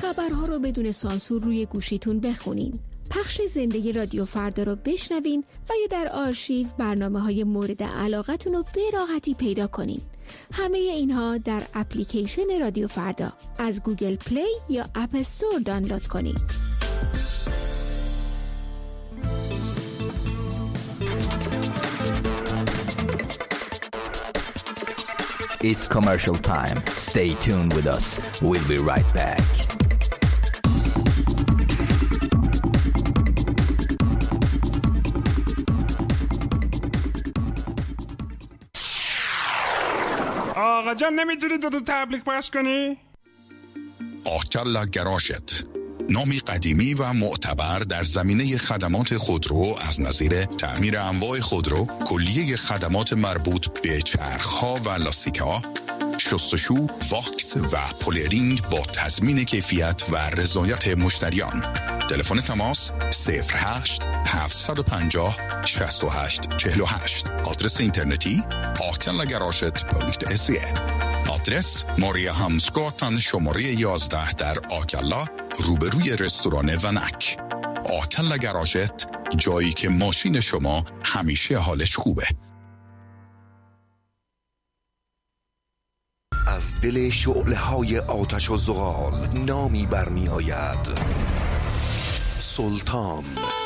خبرها رو بدون سانسور روی گوشیتون بخونین. پخش زنده رادیو فردا رو بشنوین و یا در آرشیو برنامه‌های مورد علاقتون رو به راحتی پیدا کنین. همه اینها در اپلیکیشن رادیو فردا از گوگل پلی یا اپ استور دانلود کنین. It's commercial time. Stay tuned with us. We'll be right back. آقا جان نمیتونی دو تبلیغ پخش کنی؟ آکلا گراژت، نامی قدیمی و معتبر در زمینه خدمات خودرو از نظیر تعمیر انواع خودرو، کلیه خدمات مربوط به چرخ‌ها و لاستیک‌ها، شستشو، واکس و پولرینگ با تضمین کیفیت و رضایت مشتریان. تلفن تماس 08 750 68 48. آدرس اینترنتی akellagaraget.se. آدرس ماریا همسگاتن شماره 11 در آکلا روبروی رستوران ونک. آکلا گراژت، جایی که ماشین شما همیشه حالش خوبه. از دل شعله‌های آتش و زغال نامی برمی آید: سلطان.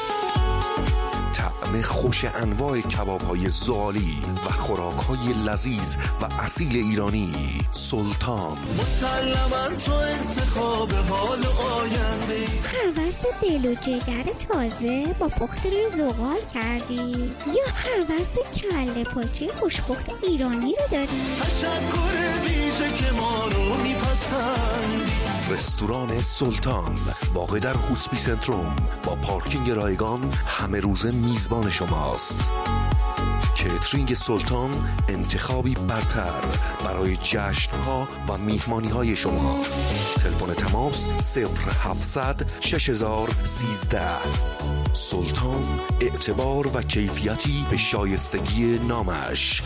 طعم خوش انواع کباب‌های زغالی و خوراک‌های لذیذ و اصیل ایرانی. سلطان. مسلماً تو انتخاب حال آینده. هوس دل و جگر تازه با پخت روی زغال کردی یا هوس کله پاچه خوشپخت ایرانی رو داری؟ تشکر ویژه که ما رو میپسندی. رستوران سلطان واقع در هوسپی سنتروم با پارکینگ رایگان همه روزه میزبان شماست. کیترینگ سلطان انتخابی برتر برای جشن‌ها و میهمانی‌های شما. تلفن تماس 0700 6013. سلطان، اعتبار و کیفیتی به شایستگی نامش.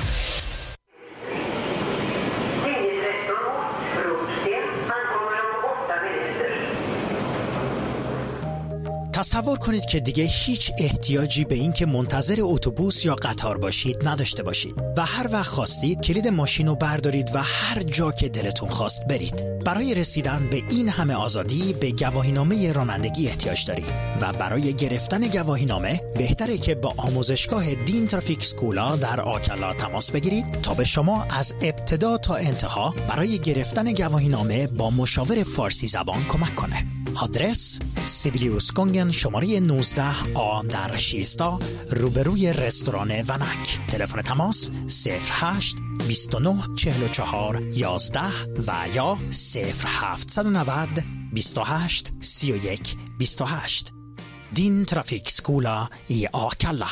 تصور کنید که دیگه هیچ احتیاجی به این که منتظر اتوبوس یا قطار باشید نداشته باشید و هر وقت خواستید کلید ماشین رو بردارید و هر جا که دلتون خواست برید. برای رسیدن به این همه آزادی به گواهینامه رانندگی احتیاج دارید و برای گرفتن گواهینامه بهتره که با آموزشگاه دین ترافیک سکولا در آکلا تماس بگیرید تا به شما از ابتدا تا انتها برای گرفتن گواهینامه با مشاور فارسی زبان کمک کنه. آدرس سیبیلیوسکونگن شماره 19A در 16 روبروی رستوران ونک. تلفن تماس 08 29 44 11 و یا 0790 28 31 28. دین ترافیک سکولا ای آکلا.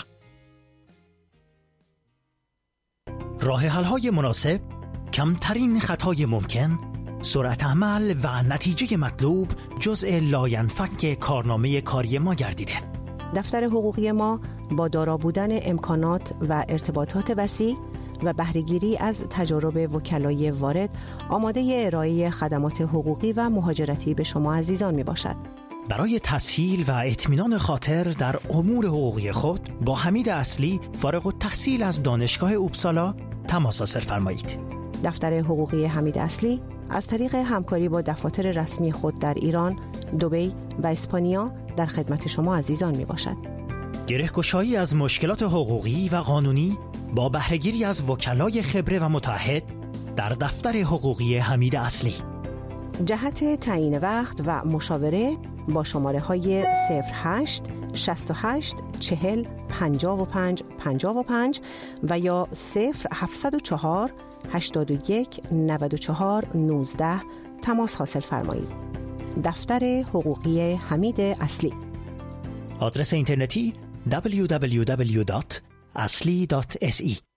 راه حل‌های مناسب، کمترین خطای ممکن، سرعت عمل و نتیجه مطلوب جزء لاینفک کارنامه کاری ما گردیده. دفتر حقوقی ما با دارا بودن امکانات و ارتباطات وسیع و بهره‌گیری از تجارب وکلای وارد آماده ارائه خدمات حقوقی و مهاجرتی به شما عزیزان می باشد. برای تسهیل و اطمینان خاطر در امور حقوقی خود با حمید اصلی فارغ التحصیل از دانشگاه اوبسالا تماس حاصل فرمایید. دفتر حقوقی حمید اصلی از طریق همکاری با دفاتر رسمی خود در ایران، دبی و اسپانیا در خدمت شما عزیزان می باشد. گره‌گشایی از مشکلات حقوقی و قانونی با بهره‌گیری از وکلای خبره و متعهد در دفتر حقوقی حمید اصلی. جهت تعیین وقت و مشاوره با شماره های 08 68 40 55 55 و یا 0704 81 94 19 تماس حاصل فرمایید. دفتر حقوقی حمید اصلی. آدرس اینترنتی www.asli.se.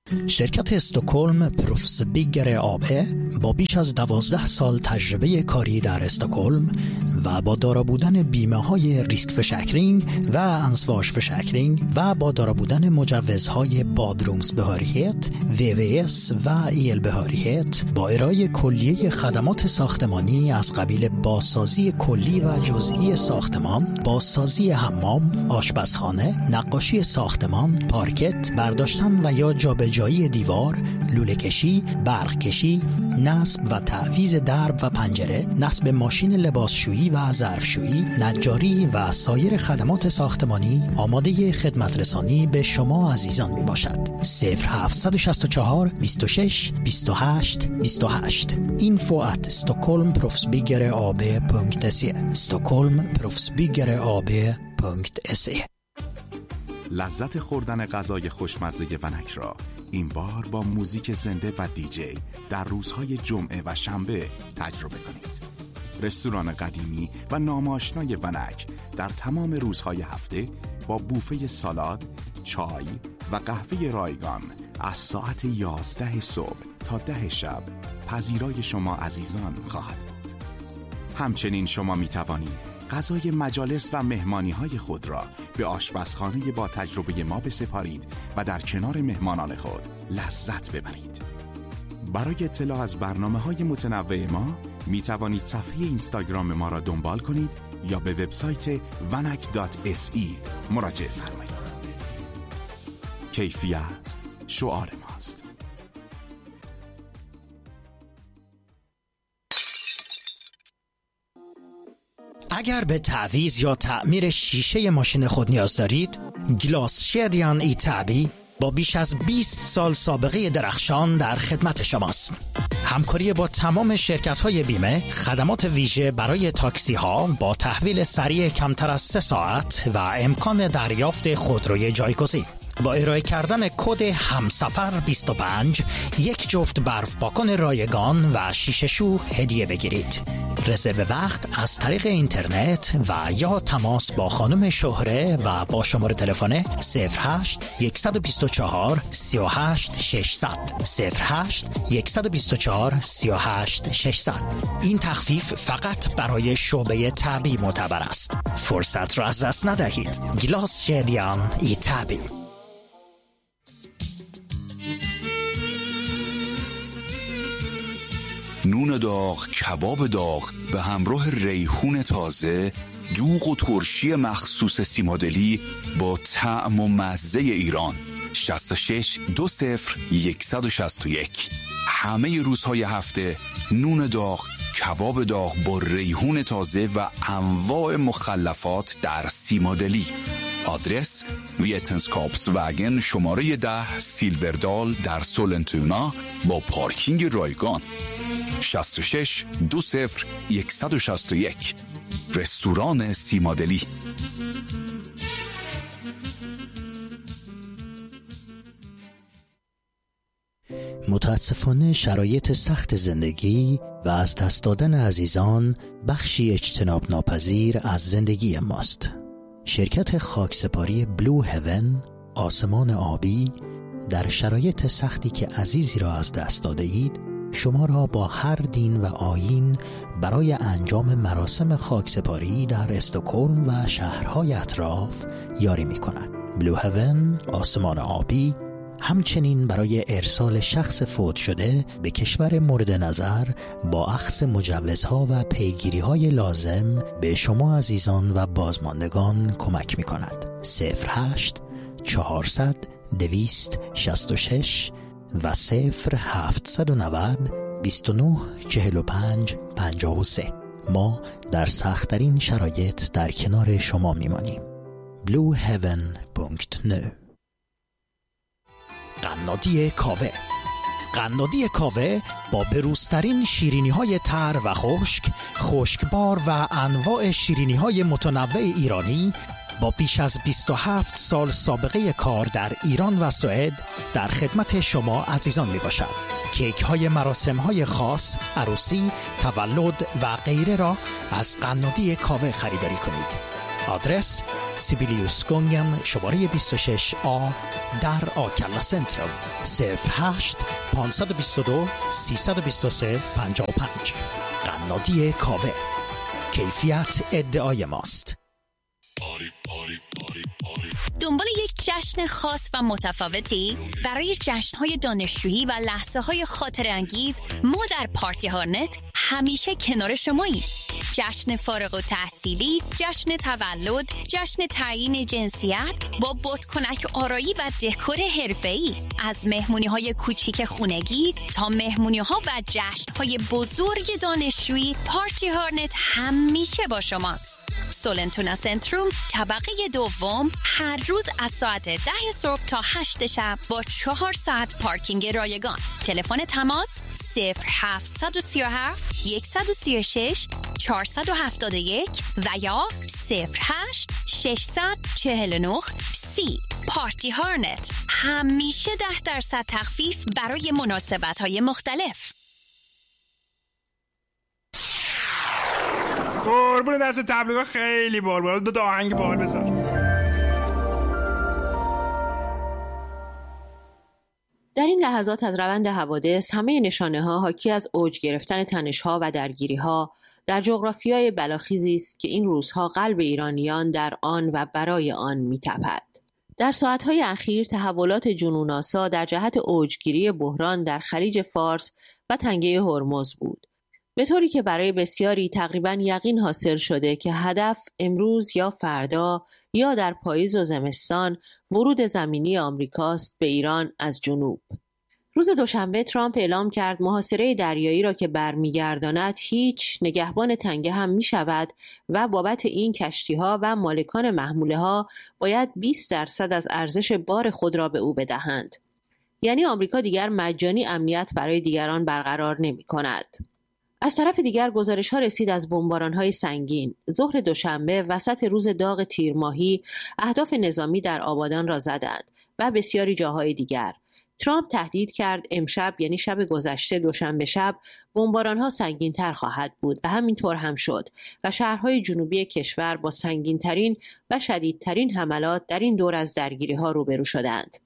شرکت استکهلم پروفسبیگر AB با بیش از 12 سال تجربه کاری در استکهلم و با دارا بودن بیمه های ریسک فشکرینگ و انسواش فشکرینگ و با دارا بودن مجوزهای بادرومز بهاریت، VVS و EL بهاریت با ارائه کلیه خدمات ساختمانی از قبیل بازسازی کلی و جزئی ساختمان، بازسازی حمام، آشپزخانه، نقاشی ساختمان، پارکت، برداشتن و یا جابجایی دیوار، لوله کشی، برق کشی، نصب و تعویض درب و پنجره، نصب ماشین لباسشویی و ظرفشویی، نجاری و سایر خدمات ساختمانی آماده خدمت رسانی به شما عزیزان می باشد. 0764 26 28 28 info@stockholmproffsbyggerab.se stockholmproffsbyggerab.se. لذت خوردن غذای خوشمزه ونک را این بار با موزیک زنده و دیجی در روزهای جمعه و شنبه تجربه کنید. رستوران قدیمی و ناماشنای ونک در تمام روزهای هفته با بوفه سالاد، چای و قهوه رایگان از ساعت 11 صبح تا 10 شب پذیرای شما عزیزان خواهد بود. همچنین شما می توانید غذای مجالس و مهمانی‌های خود را به آشپزخانه با تجربه ما بسپارید و در کنار مهمانان خود لذت ببرید. برای اطلاع از برنامه‌های متنوع ما می توانید صفحه اینستاگرام ما را دنبال کنید یا به وبسایت vanak.se مراجعه فرمایید. کیفیت شعار ماست. اگر به تعویض یا تعمیر شیشه ماشین خود نیاز دارید، گلاسشدیان ایتابی با بیش از 20 سال سابقه درخشان در خدمت شماست. همکاری با تمام شرکت‌های بیمه، خدمات ویژه برای تاکسی‌ها با تحویل سریع کمتر از 3 ساعت و امکان دریافت خودروی جایگزین. با ارائه کردن کد همسفر 25 یک جفت برف پاکن رایگان و شیشه شو هدیه بگیرید. رزرو وقت از طریق اینترنت و یا تماس با خانم شهره و با شماره تلفن 08 124 38 600 08 124 38 600. این تخفیف فقط برای شعبه تبی معتبر است. فرصت را از دست ندهید. گلاسشدیان ایتابی. نون داغ، کباب داغ به همراه ریحون تازه، دوغ و ترشی مخصوص سیمادلی با طعم و مزه ایران. 66 20 161. همه روزهای هفته نون داغ، کباب داغ با ریحون تازه و انواع مخلفات در سیمادلی. آدرس ویتنسکاپسوگن شماره 10 سیلوردال در سولنتونا با پارکینگ رایگان. 66 20 161. رستوران سیمادلی. متاسفانه شرایط سخت زندگی و از دست دادن عزیزان بخشی اجتناب ناپذیر از زندگی ماست. شرکت خاکسپاری بلو هیون، آسمان آبی، در شرایط سختی که عزیزی را از دست داده اید شما را با هر دین و آیین برای انجام مراسم خاکسپاری در استکهلم و شهرهای اطراف یاری می کند. بلو هیون، آسمان آبی، همچنین برای ارسال شخص فوت شده به کشور مورد نظر با اخذ مجوزها و پیگیری‌های لازم به شما عزیزان و بازماندگان کمک می‌کند. 08 400 266 و 0790 29 45 53. ما در سخت‌ترین شرایط در کنار شما می‌مانیم. blueheaven.nu. قنادی کاوه. قنادی کاوه با بروزترین شیرینی‌های تر و خشک، خشکبار و انواع شیرینی‌های متنوع ایرانی با بیش از 27 سال سابقه کار در ایران و سوئد در خدمت شما عزیزان می باشد. کیک های مراسم های خاص، عروسی، تولد و غیره را از قنادی کاوه خریداری کنید. آدرس سیبیلیوسگången شماره 26A در آکلا سنترال 08 522 323 55. قنادی کاوه، کیفیت ادعای ماست. دنبال یک جشن خاص و متفاوتی؟ برای جشن‌های دانشجویی و لحظه‌های خاطره‌انگیز ما در پارتی هارنت همیشه کنار شماییم. جشن فارغ التحصیلی، جشن تولد، جشن تعیین جنسیت با بادکنک آرایی و دکور حرفه‌ای، از مهمونی‌های کوچیک خونگی تا مهمونی‌ها و جشن‌های بزرگ دانشجویی، پارتی هارنت همیشه با شماست. سولنتونا سنتروم طبقه دوم، هر روز از ساعت 10 صبح تا 8 شب با 4 ساعت پارکینگ رایگان. تلفن تماس 0737 136 471 و یا 08 649 30. پارتی هارنت، همیشه 10% تخفیف برای مناسبت‌های مختلف. قربون دست تبلیغ خیلی بال دو آهنگ بال بذار. در این لحظات از روند حوادث همه نشانه‌ها حاکی از اوج گرفتن تنش‌ها و درگیری‌ها در جغرافیای بلاخیزی است که این روزها قلب ایرانیان در آن و برای آن می‌تپد. در ساعت‌های اخیر تحولات جنون‌آسا در جهت اوجگیری بحران در خلیج فارس و تنگه هرمز بود، به طوری که برای بسیاری تقریباً یقین حاصل شده که هدف امروز یا فردا یا در پاییز و زمستان ورود زمینی آمریکاست به ایران از جنوب. روز دوشنبه ترامپ اعلام کرد محاصره دریایی را که برمیگرداند هیچ، نگهبان تنگه هم می شود و بابت این کشتی‌ها و مالکان محموله‌ها باید 20% از ارزش بار خود را به او بدهند. یعنی آمریکا دیگر مجانی امنیت برای دیگران برقرار نمی کند. از طرف دیگر گزارش‌ها رسید از بمباران‌های سنگین. ظهر دوشنبه وسط روز داغ تیر ماهی اهداف نظامی در آبادان را زدند و بسیاری جاهای دیگر. ترامپ تهدید کرد امشب، یعنی شب گذشته دوشنبه شب، بمباران‌ها سنگین‌تر خواهد بود و همینطور هم شد و شهرهای جنوبی کشور با سنگین‌ترین و شدیدترین حملات در این دور از درگیری‌ها روبرو شدند.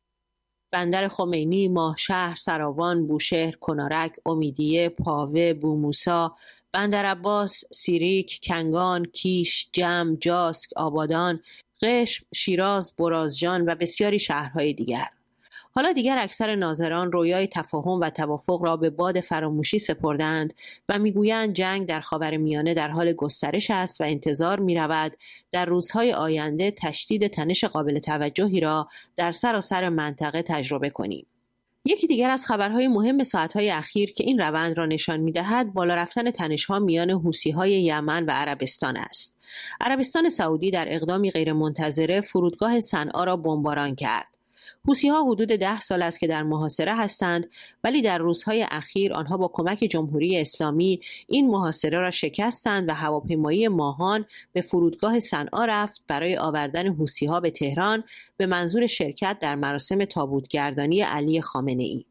بندر خمینی، ماهشهر، سراوان، بوشهر، کنارک، امیدیه، پاوه، بوموسا، بندر عباس، سیریک، کنگان، کیش، جم، جاسک، آبادان، قشم، شیراز، برازجان و بسیاری شهرهای دیگر. حالا دیگر اکثر ناظران رویای تفاهم و توافق را به باد فراموشی سپردند و میگویند جنگ در خاورمیانه در حال گسترش است و انتظار می‌رود در روزهای آینده تشدید تنش قابل توجهی را در سراسر منطقه تجربه کنیم. یکی دیگر از خبرهای مهم ساعتهای اخیر که این روند را نشان می‌دهد بالا رفتن تنش‌ها میان حوثی‌های یمن و عربستان است. عربستان سعودی در اقدامی غیرمنتظره فرودگاه صنعا را بمباران کرد. حوثی‌ها حدود 10 سال است که در محاصره هستند، ولی در روزهای اخیر آنها با کمک جمهوری اسلامی این محاصره را شکستند و هواپیمایی ماهان به فرودگاه صنعا رفت برای آوردن حوثی‌ها به تهران به منظور شرکت در مراسم تابوتگردانی علی خامنه‌ای.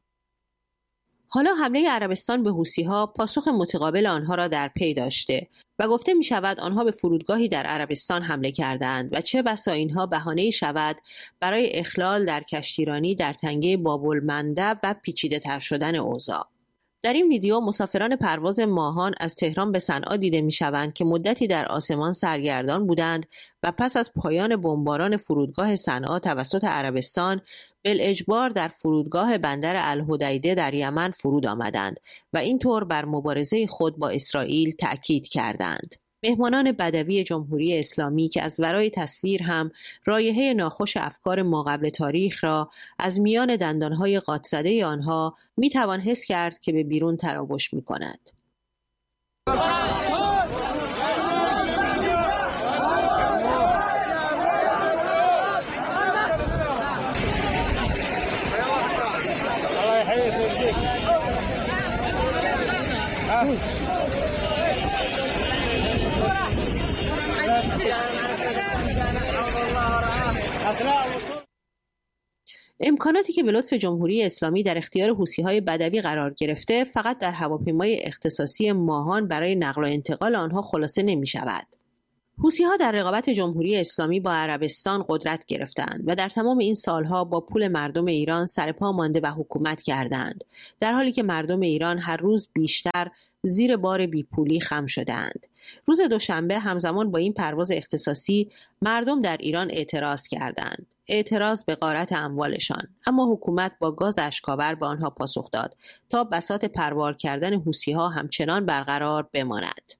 حالا حمله عربستان به حوثی‌ها پاسخ متقابل آنها را در پی داشته و گفته می شود آنها به فرودگاهی در عربستان حمله کردند و چه بسا اینها بهانه‌ای شود برای اخلال در کشتیرانی در تنگه باب‌المندب و پیچیده تر شدن اوضاع. در این ویدیو مسافران پرواز ماهان از تهران به صنعا دیده می شوند که مدتی در آسمان سرگردان بودند و پس از پایان بمباران فرودگاه صنعا توسط عربستان بالاجبار در فرودگاه بندر الحدیده در یمن فرود آمدند و اینطور بر مبارزه خود با اسرائیل تأکید کردند. مهمانان بدوی جمهوری اسلامی که از ورای تصویر هم رایحه ناخوش افکار ماقبل تاریخ را از میان دندانهای قات‌زده آنها میتوان حس کرد که به بیرون تراوش میکند. امکاناتی که به لطف جمهوری اسلامی در اختیار حوثی‌های بدوی قرار گرفته فقط در هواپیمای اختصاصی ماهان برای نقل و انتقال آنها خلاصه نمی شود. حوثی‌ها در رقابت جمهوری اسلامی با عربستان قدرت گرفتند و در تمام این سالها با پول مردم ایران سرپا مانده و حکومت کردند، در حالی که مردم ایران هر روز بیشتر زیر بار بیپولی خم شدند. روز دوشنبه همزمان با این پرواز اختصاصی مردم در ایران اعتراض کردند. اعتراض به غارت اموالشان، اما حکومت با گاز اشک‌آور به آنها پاسخ داد تا بساط پروار کردن حوثی‌ها همچنان برقرار بماند.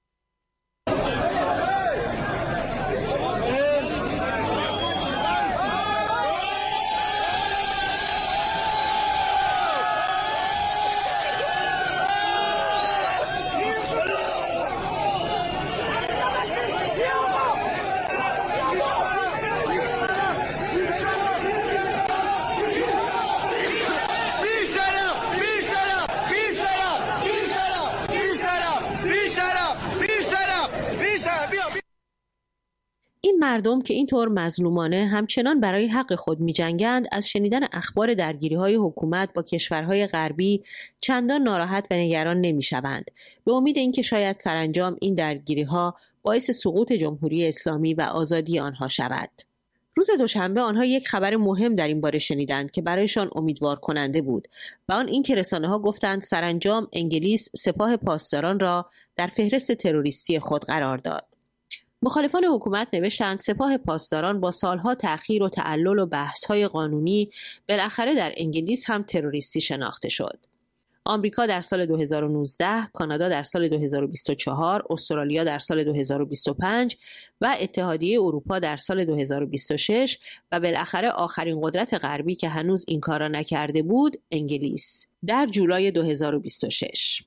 این مردم که اینطور مظلومانه همچنان برای حق خود می‌جنگند، از شنیدن اخبار درگیری‌های حکومت با کشورهای غربی چندان ناراحت و نگران نمی‌شوند، به امید اینکه شاید سرانجام این درگیری‌ها باعث سقوط جمهوری اسلامی و آزادی آنها شود. روز دوشنبه آنها یک خبر مهم در این باره شنیدند که برایشان امیدوار کننده بود و آن این که رسانه‌ها گفتند سرانجام انگلیس سپاه پاسداران را در فهرست تروریستی خود قرار داد. مخالفان حکومت نوشتند سپاه پاسداران با سالها تأخیر و تعلل و بحث‌های قانونی بالاخره در انگلیس هم تروریستی شناخته شد. آمریکا در سال 2019، کانادا در سال 2024، استرالیا در سال 2025 و اتحادیه اروپا در سال 2026 و بالاخره آخرین قدرت غربی که هنوز این کار را نکرده بود، انگلیس، در جولای 2026.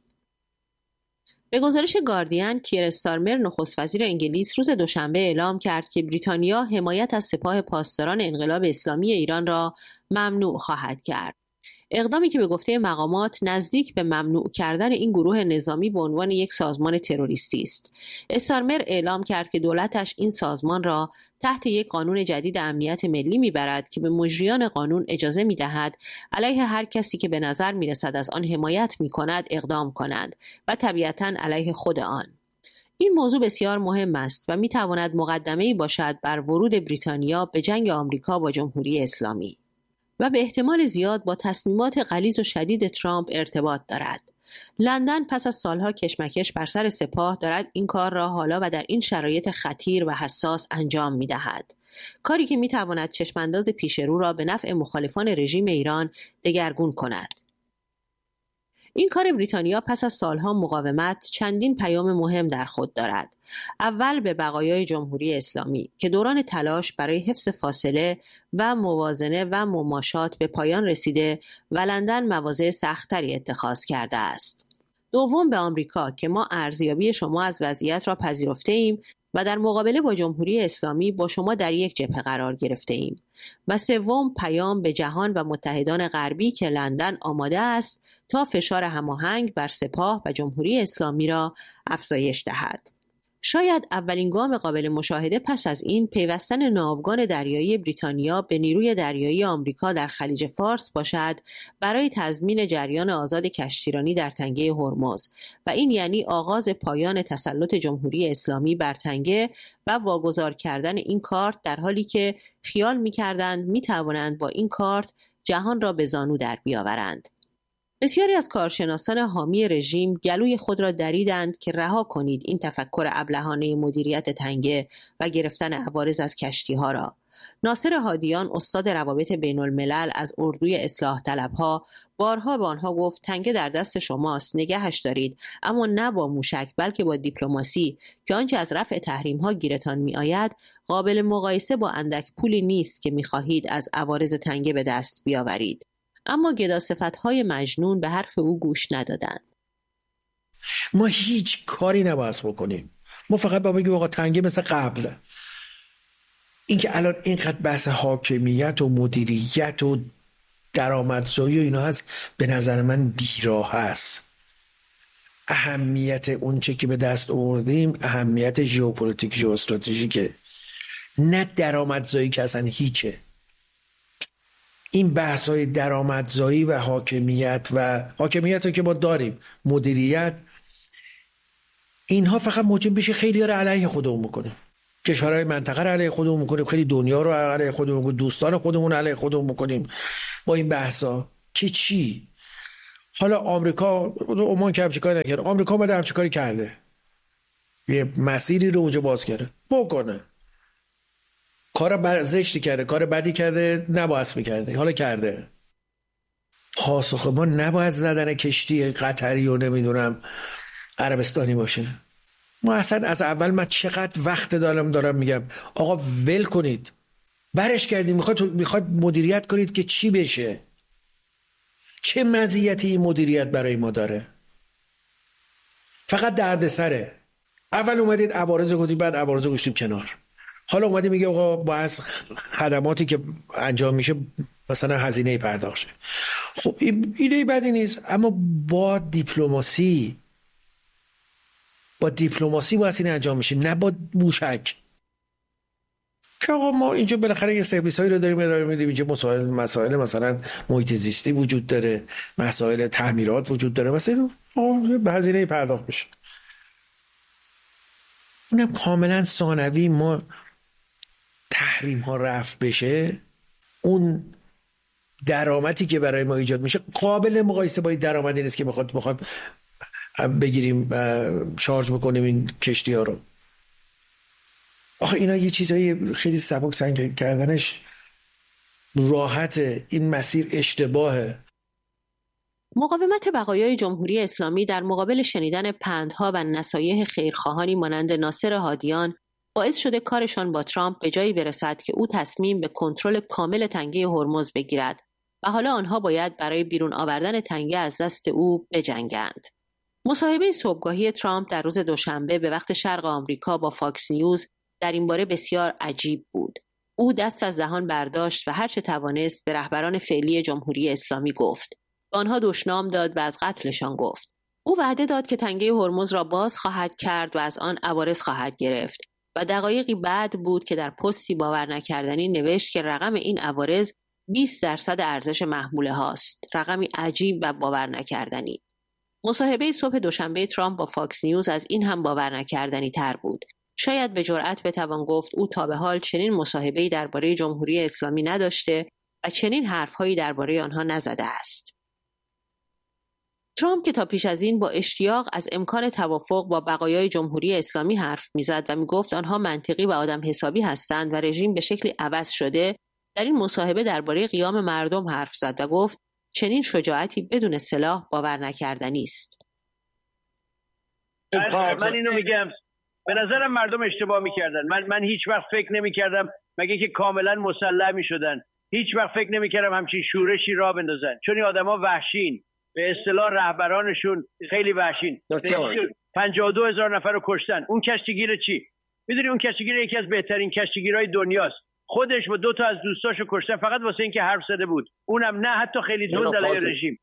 به گزارش گاردین، کیر استارمر نخست وزیر انگلیس روز دوشنبه اعلام کرد که بریتانیا حمایت از سپاه پاسداران انقلاب اسلامی ایران را ممنوع خواهد کرد. اقدامی که به گفته مقامات نزدیک به ممنوع کردن این گروه نظامی به عنوان یک سازمان تروریستی است. استارمر اعلام کرد که دولتش این سازمان را تحت یک قانون جدید امنیت ملی میبرد که به مجریان قانون اجازه میدهد علیه هر کسی که به نظر میرسد از آن حمایت میکند اقدام کنند و طبیعتاً علیه خود آن. این موضوع بسیار مهم است و میتواند مقدمه‌ای باشد بر ورود بریتانیا به جنگ آمریکا با جمهوری اسلامی و به احتمال زیاد با تصمیمات غلیظ و شدید ترامپ ارتباط دارد. لندن پس از سالها کشمکش بر سر سپاه دارد این کار را حالا و در این شرایط خطیر و حساس انجام می‌دهد. کاری که می‌تواند چشمانداز پیش رو را به نفع مخالفان رژیم ایران دگرگون کند. این کار بریتانیا پس از سالها مقاومت چندین پیام مهم در خود دارد. اول به بقایای جمهوری اسلامی که دوران تلاش برای حفظ فاصله و موازنه و مماشات به پایان رسیده و لندن مواضع سخت‌تری اتخاذ کرده است. دوم به آمریکا که ما ارزیابی شما از وضعیت را پذیرفته ایم و در مقابله با جمهوری اسلامی با شما در یک جبهه قرار گرفته ایم. و سوم پیام به جهان و متحدان غربی که لندن آماده است تا فشار هماهنگ بر سپاه و جمهوری اسلامی را افزایش دهد. شاید اولین گام قابل مشاهده پس از این پیوستن ناوگان دریایی بریتانیا به نیروی دریایی آمریکا در خلیج فارس باشد برای تضمین جریان آزاد کشتیرانی در تنگه هرمز و این یعنی آغاز پایان تسلط جمهوری اسلامی بر تنگه و واگذار کردن این کارت، در حالی که خیال می‌کردند می‌توانند با این کارت جهان را به زانو در بیاورند. بسیاری از کارشناسان حامی رژیم گلوی خود را دریدند که رها کنید این تفکر ابلهانه مدیریت تنگه و گرفتن عوارض از کشتی‌ها را. ناصر هادیان، استاد روابط بین الملل از اردوی اصلاح طلبها، بارها به آنها گفت تنگه در دست شماست، نگهش دارید، اما نه با موشک بلکه با دیپلماسی که آنچه از رفع تحریم‌ها گیرتان می‌آید قابل مقایسه با اندک پولی نیست که می‌خواهید از عوارض تنگه به دست بیاورید. اما گداصفت‌های مجنون به حرف او گوش ندادند. ما هیچ کاری نباید بکنیم. ما فقط باید بگیم آقا تنگه مثل قبل. اینکه الان اینقدر بحث حاکمیت و مدیریت و درآمدزایی و اینا هست، به نظر من بیراه هست. اهمیت اون چه که به دست آوردیم اهمیت ژئوپلیتیک ژئواستراتژیکه، نه درآمدزایی که اصلا هیچه. این بحث های درآمدزایی و حاکمیت رو که ما داریم، مدیریت، اینها فقط موجب بشه خیلی رو علیه خودمون بکنه، کشورهای منطقه رو علیه خودمون میکنیم، خیلی دنیا رو علیه خودمون میکنیم، دوستان خودمون علیه خودمون میکنیم با این بحثا که چی؟ حالا آمریکا عمان که همچین کاری نکرد، آمریکا اومده همچین کاری کرده، یه مسیری رو اونجا باز کرده، بکنه. کار زشتی کرده، کار بدی کرده، نباید میکرده، حالا کرده. پاسخ ما نباید زدن کشتی قطری و نمیدونم عربستانی باشه. ما اصلا از اول من چقدر وقت دارم میگم آقا ول کنید، برش کردیم، میخواد مدیریت کنید که چی بشه؟ چه مزیتی این مدیریت برای ما داره؟ فقط دردسره. اول اومدید عوارض گفتید، بعد عوارض گذاشتیم کنار، حالا اومدید میگه آقا با از خدماتی که انجام میشه مثلا هزینه پرداخت شه. خب این ایده بدی نیست، اما با دیپلماسی باید این انجام میشه، نه با موشک. که آقا ما اینجا بالاخره یه سرویس هایی رو داریم ارائه میدیم، اینجا مسائل مثلا محیط زیستی وجود داره، مسائل تعمیرات وجود داره، مثلا به هزینه پرداخت بشه. اونم کاملا ثانوی. ما تحریم ها رفع بشه، اون درآمدی که برای ما ایجاد میشه قابل مقایسه با این درآمدی نیست که بخواد بگیریم شارژ بکنیم این کشتی ها رو. آخه اینا یه چیزایی خیلی سبک سنگ کردنش راحته، این مسیر اشتباهه. مقاومت بقایای جمهوری اسلامی در مقابل شنیدن پندها و نصایح خیرخواهانی مانند ناصر هادیان باعث شده کارشان با ترامپ به جایی برسد که او تصمیم به کنترل کامل تنگه هرمز بگیرد و حالا آنها باید برای بیرون آوردن تنگه از دست او بجنگند. مصاحبه صبحگاهی ترامپ در روز دوشنبه به وقت شرق آمریکا با فاکس نیوز در این باره بسیار عجیب بود. او دست از دهان برداشت و هر چه توانست به رهبران فعلی جمهوری اسلامی گفت. به آنها دشنام داد و از قتلشان گفت. او وعده داد که تنگه هرمز را باز خواهد کرد و از آن عوارض خواهد گرفت و دقایقی بعد بود که در پستی باور نکردنی نوشت که رقم این عوارض 20% ارزش محموله هاست. رقمی عجیب و باور نکردنی. مصاحبه صبح دوشنبه ترامپ با فاکس نیوز از این هم باور نکردنی تر بود. شاید به جرئت بتوان گفت او تا به حال چنین مصاحبه‌ای درباره جمهوری اسلامی نداشته و چنین حرف‌هایی درباره آنها نزده است. ترامپ که تا پیش از این با اشتیاق از امکان توافق با بقایای جمهوری اسلامی حرف میزد و میگفت آنها منطقی و آدم حسابی هستند و رژیم به شکلی عوض شده، در این مصاحبه درباره قیام مردم حرف زد و گفت چنین شجاعتی بدون سلاح باور نکردنی است. من اینو میگم، به نظرم مردم اشتباه میکردن. من هیچ وقت فکر نمیکردم مگه که کاملا مسلح میشدن، هیچ وقت فکر نمیکردم همچین شورشی راه بندازن، چون این آدما وحشین، به اصطلاح رهبرانشون خیلی وحشین. 52,000 نفر رو کشتن. اون کشتیگیر چی؟ میدونی اون کشتیگیر یکی از بهترین کشتیگیرهای دنیاست. خودش با 2 تا از دوستاشو کشتن فقط واسه اینکه حرف زده بود، اونم نه حتی خیلی تند علیه رژیم.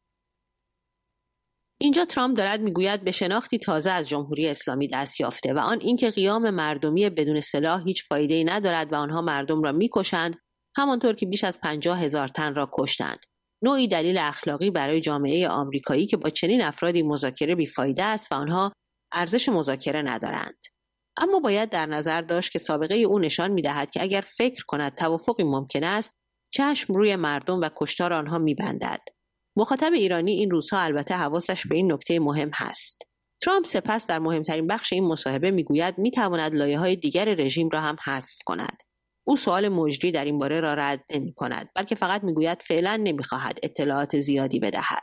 اینجا ترامپ دارد میگوید به شناختی تازه از جمهوری اسلامی دست یافته و آن اینکه قیام مردمی بدون سلاح هیچ فایده‌ای ندارد و آنها مردم را میکشند، همانطور که بیش از 50,000 تن را کشتند. نوعی دلیل اخلاقی برای جامعه آمریکایی که با چنین افرادی مذاکره بیفایده است و آنها ارزش مذاکره ندارند. اما باید در نظر داشت که سابقه او نشان می‌دهد که اگر فکر کند توافقی ممکن است، چشم روی مردم و کشتار آنها می‌بندد. مخاطب ایرانی این روزها البته حواسش به این نکته مهم هست. ترامپ سپس در مهمترین بخش این مصاحبه می‌گوید می‌تواند لایه‌های دیگر رژیم را هم حذف کند. او سوال مجری در این باره را رد نمی‌کند، بلکه فقط می‌گوید فعلا نمی‌خواهد اطلاعات زیادی بدهد.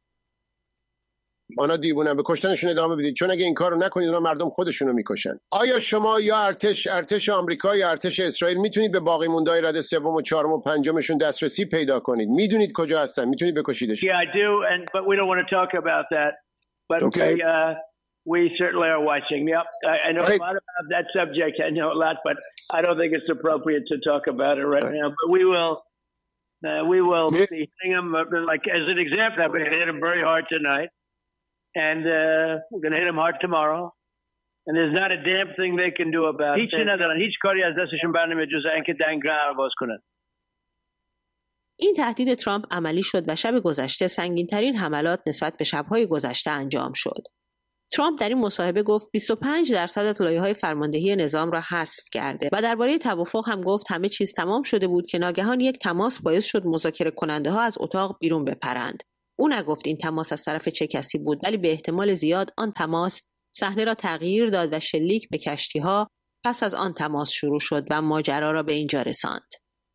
آنها دیوونن، به کشتنشون ادامه بدید، چون اگه این کارو نکنید اونا مردم خودشونو میکشن. آیا شما یا ارتش آمریکا یا ارتش اسرائیل میتونید به باقی مونده‌های رده 3 و 4 و 5 دسترسی پیدا کنید؟ میدونید کجا هستن، میتونید بکشیدشون. Yeah, I do, but we don't want to talk about that. But okay. we certainly are watching. Yep, I know a lot about that subject. I know a lot, but I don't think it's appropriate to talk about it right now. But we will be hitting them like as an example. I'm going to hit them very hard tonight. And we're going to hit them hard tomorrow. And there's not a damn thing they can do about it. هیچی ندارن، هیچ کاری از دستشون برنمیاد جز اینکه دنگرا باز کنن. این تهدید ترامپ عملی شد و شب گذشته سنگین‌ترین حملات نسبت به شب‌های گذشته انجام شد. ترامپ در این مصاحبه گفت 25% از لایه‌های فرماندهی نظام را حذف کرده و درباره توافق هم گفت همه چیز تمام شده بود که ناگهان یک تماس باعث شد مذاکره کننده‌ها از اتاق بیرون بپرند. او نگفت این تماس از طرف چه کسی بود، ولی به احتمال زیاد آن تماس صحنه را تغییر داد و شلیک به کشتی‌ها پس از آن تماس شروع شد و ماجرا را به اینجا رساند.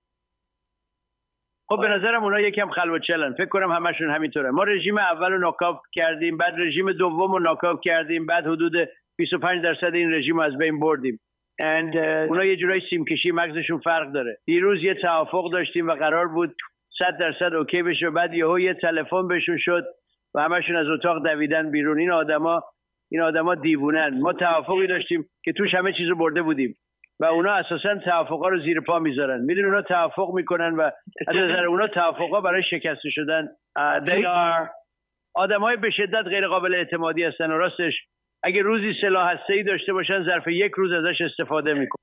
خب به نظرم اونا یکم خلوتچلن. فکر کنم همشون همینطوره. ما رژیم اول رو ناکاپ کردیم، بعد رژیم دوم رو ناکاپ کردیم، بعد حدود 25% این رژیم رو از بین بردیم. اونا یه جورایی سیمکشی مغزشون فرق داره. دیروز یه توافق داشتیم و قرار بود 100% اوکی بشه، بعد یهو یه تلفن بهشون شد و همشون از اتاق دویدن بیرون. این آدما دیوونن. ما توافقی داشتیم که توش همه چیزو برده بودیم و اونا اساساً توافقا رو زیر پا میذارن. میدونن اونا توافق میکنن و از نظر اونا توافقا برای شکسته شدن آدمای به شدت غیر قابل اعتمادی هستن و راستش اگه روزی سلاح هسته‌ای داشته باشن ظرف یک روز ازش استفاده میکنن.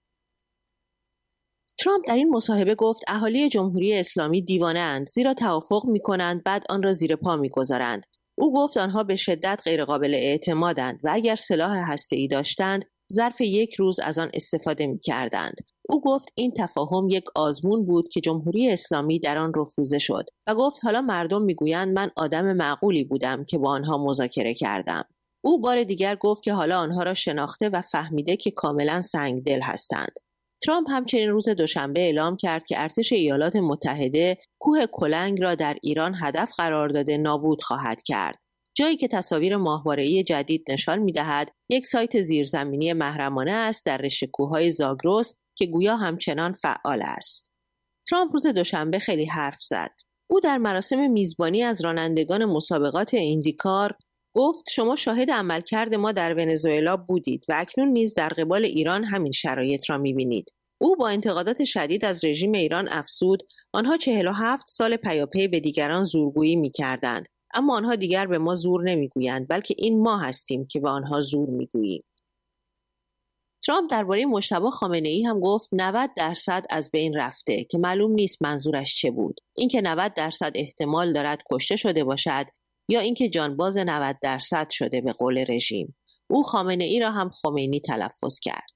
ترامپ در این مصاحبه گفت اهالی جمهوری اسلامی دیوانه اند، زیرا توافق میکنند بعد آن را زیر پا میگذارند. او گفت آنها به شدت غیر قابل اعتمادند و اگر سلاح هسته‌ای داشتند ظرف یک روز از آن استفاده می‌کردند. او گفت این تفاهم یک آزمون بود که جمهوری اسلامی در آن رفوزه شد و گفت حالا مردم می‌گویند من آدم معقولی بودم که با آنها مذاکره کردم. او بار دیگر گفت که حالا آنها را شناخته و فهمیده که کاملا سنگدل هستند. ترامپ همچنین روز دوشنبه اعلام کرد که ارتش ایالات متحده کوه کلنگ را در ایران هدف قرار داده نابود خواهد کرد. جایی که تصاویر ماهواره‌ای جدید نشان می‌دهد یک سایت زیرزمینی محرمانه است در رشته کوههای زاگرس که گویا همچنان فعال است. ترامپ روز دوشنبه خیلی حرف زد. او در مراسم میزبانی از رانندگان مسابقات ایندیکار گفت شما شاهد عملکرد ما در ونزوئلا بودید و اکنون نیز در قبال ایران همین شرایط را می‌بینید. او با انتقادات شدید از رژیم ایران افزود آنها 47 سال پیاپی به دیگران زورگویی می‌کردند، اما آنها دیگر به ما زور نمیگویند، بلکه این ما هستیم که به آنها زور میگوییم. ترامپ درباره مجتبی خامنه‌ای هم گفت 90% از بین رفته که معلوم نیست منظورش چه بود. اینکه 90% احتمال دارد کشته شده باشد یا اینکه جانباز 90% شده به قول رژیم. او خامنه‌ای را هم خمینی تلفظ کرد.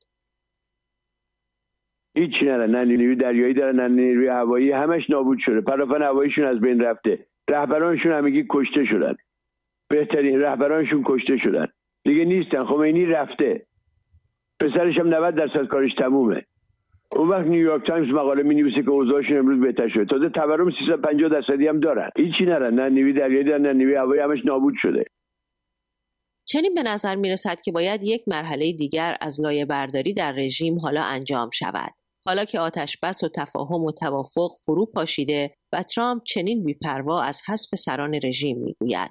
هیچی ندارن، نه نیروی دریایی دارن نه نیروی هوایی، همش نابود شده. پرافن هواییشون از بین رفته. رهبرانشون همگی کشته شدن. بهترین رهبرانشون کشته شدن. دیگه نیستن. خمینی رفته. پسرش هم 90% کارش تمومه. اون وقت نیویورک تایمز مقاله می‌نویسه که اوضاعشون امروز بهتر شده. تازه تورم 350% هم دارن. هیچی ندارن، نه نیروی دریایی دارن نه نیروی هوایی، همش نابود شده. چنین به نظر می‌رسد که باید یک مرحله دیگر از لایه برداری در رژیم حالا انجام شود. حالا که آتش بس و تفاهم و توافق فرو پاشیده و ترامپ چنین بی‌پروا از حذف سران رژیم میگوید.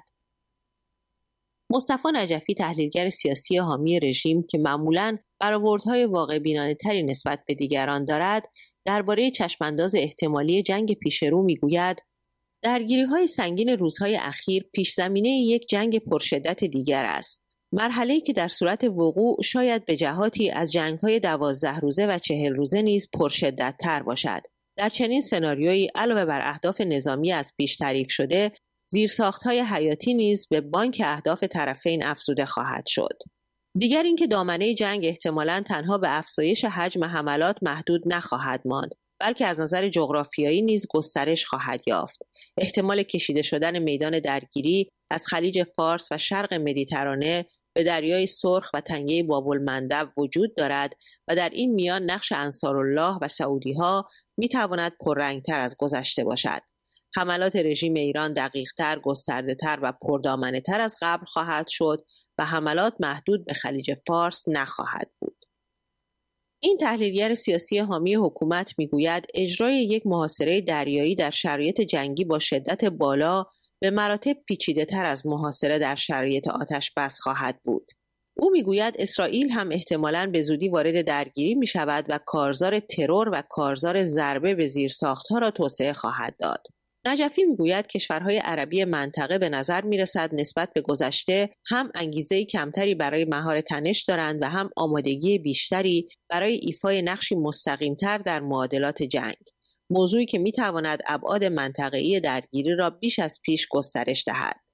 مصطفی نجفی تحلیلگر سیاسی حامی رژیم که معمولاً برآوردهای واقع بینانه‌تری نسبت به دیگران دارد، درباره چشمانداز احتمالی جنگ پیشرو میگوید درگیری‌های سنگین روزهای اخیر پیش‌زمینه یک جنگ پرشدت دیگر است. مرحله‌ای که در صورت وقوع شاید به جهاتی از جنگ‌های 12 روزه و 40 روزه نیز پرشدت‌تر باشد. در چنین سناریویی علاوه بر اهداف نظامی از پیش تعریف شده، زیرساخت‌های حیاتی نیز به بانک اهداف طرفین افزوده خواهد شد. دیگر اینکه دامنه جنگ احتمالاً تنها به افزایش حجم حملات محدود نخواهد ماند، بلکه از نظر جغرافیایی نیز گسترش خواهد یافت. احتمال کشیده شدن میدان درگیری از خلیج فارس و شرق مدیترانه به دریای سرخ و تنگه باب‌المندب وجود دارد و در این میان نقش انصارالله و سعودی‌ها می‌تواند پررنگ‌تر از گذشته باشد. حملات رژیم ایران دقیق‌تر، گسترده‌تر و پردامنه‌تر از قبل خواهد شد و حملات محدود به خلیج فارس نخواهد بود. این تحلیلگر سیاسی حامی حکومت میگوید اجرای یک محاصره دریایی در شرایط جنگی با شدت بالا به مراتب پیچیده‌تر از محاصره در شرایط آتش بس خواهد بود. او میگوید اسرائیل هم احتمالاً به زودی وارد درگیری می شود و کارزار ترور و کارزار ضربه به زیرساخت‌ها را توسعه خواهد داد. نجفی میگوید کشورهای عربی منطقه به نظر میرسد نسبت به گذشته هم انگیزه کمتری برای مهار تنش دارند و هم آمادگی بیشتری برای ایفای نقشی مستقیمتر در معادلات جنگ. موضوعی که میتواند ابعاد منطقه‌ای درگیری را بیش از پیش گسترش دهد.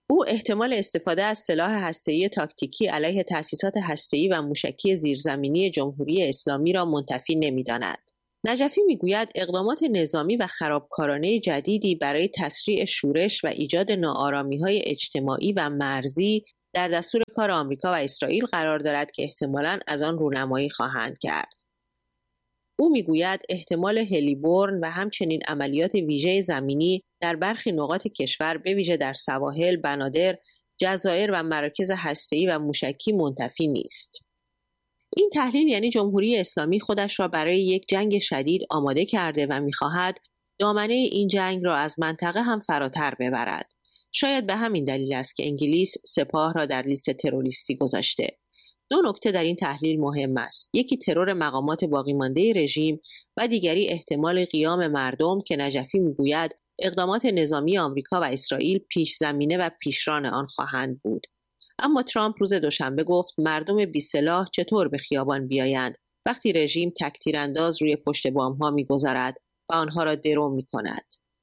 او احتمال استفاده از سلاح هسته‌ای تاکتیکی علیه تأسیسات هسته‌ای و موشکی زیرزمینی جمهوری اسلامی را منتفی نمی‌داند. نجفی میگوید اقدامات نظامی و خرابکارانه جدیدی برای تسریع شورش و ایجاد ناآرامی‌های اجتماعی و مرزی در دستور کار آمریکا و اسرائیل قرار دارد که احتمالاً از آن رونمایی خواهند کرد. او میگوید احتمال هلیبورن و همچنین عملیات ویژه زمینی در برخی نقاط کشور به ویژه در سواحل، بنادر، جزایر و مراکز هسته‌ای و موشکی منتفی نیست. این تحلیل یعنی جمهوری اسلامی خودش را برای یک جنگ شدید آماده کرده و می‌خواهد دامنه این جنگ را از منطقه هم فراتر ببرد. شاید به همین دلیل است که انگلیس سپاه را در لیست تروریستی گذاشته. دو نکته در این تحلیل مهم است. یکی ترور مقامات باقی مانده رژیم و دیگری احتمال قیام مردم که نجفی میگوید اقدامات نظامی آمریکا و اسرائیل پیش زمینه و پیشران آن خواهند بود. اما ترامپ روز دوشنبه گفت مردم بی سلاح چطور به خیابان بیایند وقتی رژیم تک‌تیرانداز روی پشت بام‌ها می‌گذارد و آنها را درو می‌کند.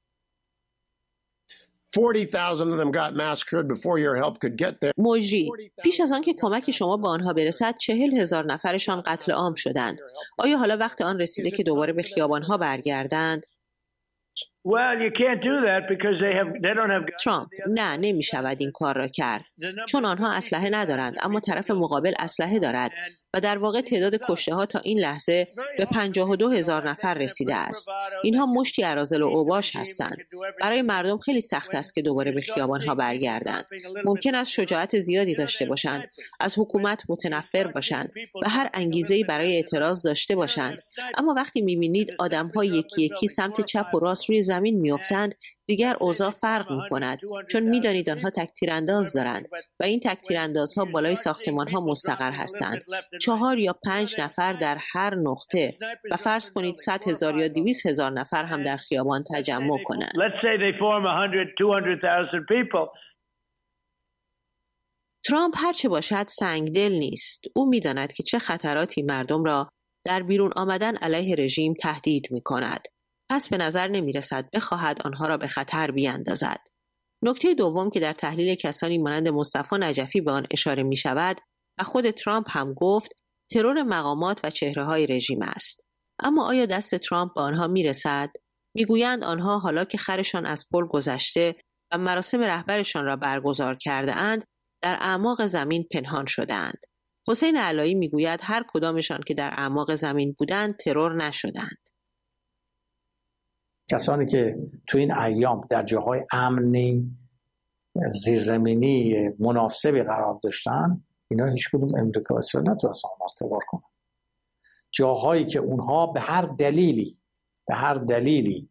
40,000 of them got massacred before your help could get there. مجری پیش از آن که کمک شما به آنها برسد 40,000 نفرشان قتل عام شدند. آیا حالا وقت آن رسیده که دوباره به خیابان‌ها برگردند؟ Well, you can't do that because they don't have. ترامپ: نه، نمی شود این کار را کرد چون آنها اسلحه ندارند، اما طرف مقابل اسلحه دارد و در واقع تعداد کشته ها تا این لحظه به 52,000 نفر رسیده است. اینها مشتی اراذل و اوباش هستند. برای مردم خیلی سخت است که دوباره به خیابان ها برگردند. ممکن است شجاعت زیادی داشته باشند، از حکومت متنفر باشند و هر انگیزه‌ای برای اعتراض داشته باشند، اما وقتی می‌بینید آدم‌ها یکی یکی سمت چپ و راست روی زمین میافتند، دیگر اوضاع فرق می‌کند، چون می‌دانید آنها تک‌تیرانداز دارند و این تک‌تیراندازها بالای ساختمان‌ها مستقر هستند. 4 یا 5 نفر در هر نقطه و فرض کنید 100,000 یا 200,000 نفر هم در خیابان تجمع کنند. ترامپ هرچه باشد سنگدل نیست. او می‌داند که چه خطراتی مردم را در بیرون آمدن علیه رژیم تهدید می‌کند. پس به نظر نمی‌رسد بخواهد آنها را به خطر بیاندازد. نکته دوم که در تحلیل کسانی مانند مصطفی نجفی به آن اشاره می‌شود و خود ترامپ هم گفت، ترور مقامات و چهره‌های رژیم است. اما آیا دست ترامپ به آنها می‌رسد؟ می‌گویند آنها حالا که خرشان از پل گذشته و مراسم رهبرشان را برگزار کرده‌اند، در اعماق زمین پنهان شدند. حسین علایی می‌گوید هر کدامشان که در اعماق زمین بودند ترور نشدند. کسانی که تو این ایام در جاهای امنی زیرزمینی مناسبی قرار داشتن، اینا هیچ کدوم امریکا و اسرائیل نتونستن ترور کنن. جاهایی که اونها به هر دلیلی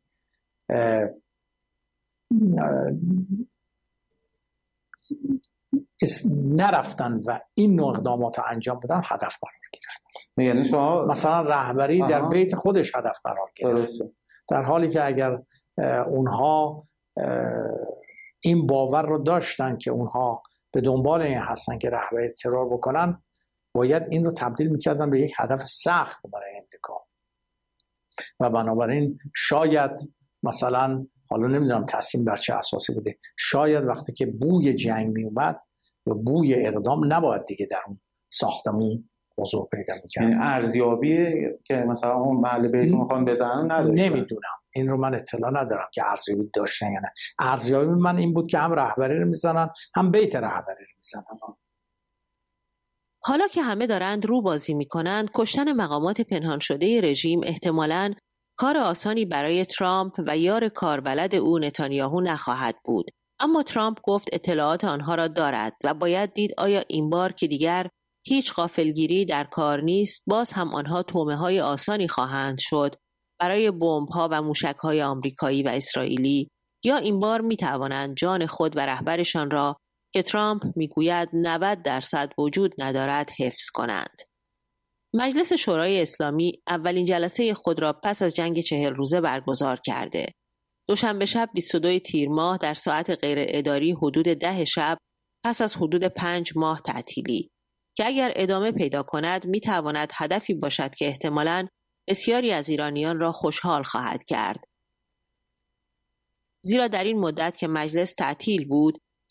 نرفتن و این نوع اقدامات انجام بدن، هدف قرار گرفتن. یعنی شما مثلا رهبری در بیت خودش هدف قرار گرفت، در حالی که اگر اونها این باور رو داشتن که اونها به دنبال این هستن که رهبری ترور بکنن، باید این رو تبدیل میکردن به یک هدف سخت برای امریکا و بنابراین شاید مثلا، حالا نمیدونم تصمیم بر چه اساسی بوده، شاید وقتی که بوی جنگ میومد و بوی اقدام، نباید دیگه در اون ساختمون حضور پیدا می‌کنه. یعنی ارزیابی که مثلا اون محل بهتون میخوان بزنن نداشت؟ نمیدونم، این رو من اطلاع ندارم که ارزیابی داشتن یا نه. ارزیابی من این بود که هم رهبری رو میزنن هم بیت رهبری رو میزنن. حالا که همه دارند رو بازی میکنند، کشتن مقامات پنهان شده رژیم احتمالاً کار آسانی برای ترامپ و یار کاربلد او نتانیاهو نخواهد بود. اما ترامپ گفت اطلاعات آنها را دارد و باید دید آیا این بار که دیگر هیچ غافلگیری در کار نیست، باز هم آنها تومه‌های آسانی خواهند شد برای بمب‌ها و موشک‌های آمریکایی و اسرائیلی، یا این بار می‌توانند جان خود و رهبرشان را که ترامپ میگوید 90% وجود ندارد حفظ کنند. مجلس شورای اسلامی اولین جلسه خود را پس از جنگ 40 روزه برگزار کرده. دوشنبه شب 22 تیر ماه در ساعت غیر اداری حدود 10 شب پس از حدود 5 ماه تعطیلی که اگر ادامه پیدا کند میتواند هدفی باشد که احتمالاً بسیاری از ایرانیان را خوشحال خواهد کرد. زیرا در این مدت که مجلس تعطیل بود،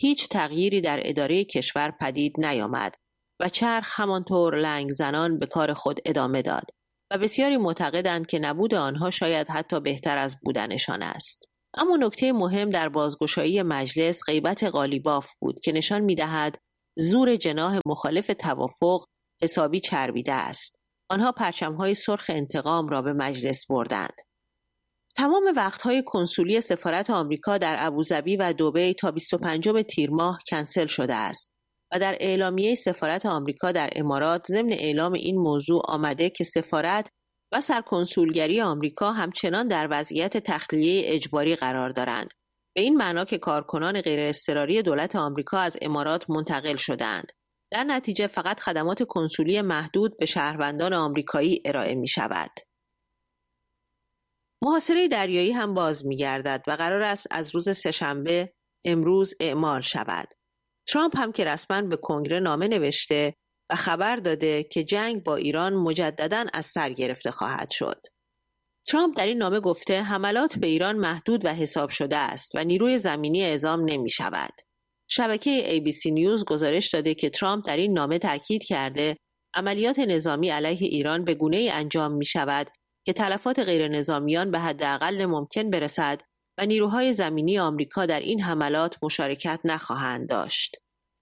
هیچ تغییری در اداره کشور پدید نیامد و چرخ همانطور لنگ زنان به کار خود ادامه داد و بسیاری معتقدند که نبود آنها شاید حتی بهتر از بودنشان است. اما نکته مهم در بازگشایی مجلس غیبت قالیباف بود که نشان می‌دهد زور جناح مخالف توافق حسابی چربیده است. آنها پرچم‌های سرخ انتقام را به مجلس بردند. تمام وقت‌های کنسولی سفارت آمریکا در ابوظبی و دبی تا 25 تیر ماه کنسل شده است و در اعلامیه سفارت آمریکا در امارات ضمن اعلام این موضوع آمده که سفارت و سرکنسولگری آمریکا همچنان در وضعیت تخلیه اجباری قرار دارند. به این معنا که کارکنان غیر اضطراری دولت آمریکا از امارات منتقل شدند. در نتیجه فقط خدمات کنسولی محدود به شهروندان آمریکایی ارائه می شود. محاصره دریایی هم باز می گردد و قرار است از روز سه‌شنبه امروز اعمال شود. ترامپ هم که رسما به کنگره نامه نوشته و خبر داده که جنگ با ایران مجدداً از سر گرفته خواهد شد. ترامپ در این نامه گفته حملات به ایران محدود و حساب شده است و نیروی زمینی اعزام نمی شود. شبکه ABC نیوز گزارش داده که ترامپ در این نامه تاکید کرده عملیات نظامی علیه ایران به گونه‌ای انجام می شود که تلفات غیر نظامیان به حداقل ممکن برسد و نیروهای زمینی آمریکا در این حملات مشارکت نخواهند داشت.